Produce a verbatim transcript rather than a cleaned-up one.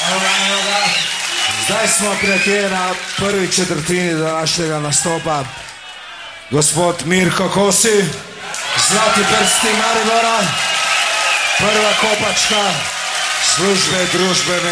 Zdaj smo nekje na prvi četrtini današnjega nastopa. Gospod Mirko Kosi, Zlati prsti Maribora, prva kopačka službe družbene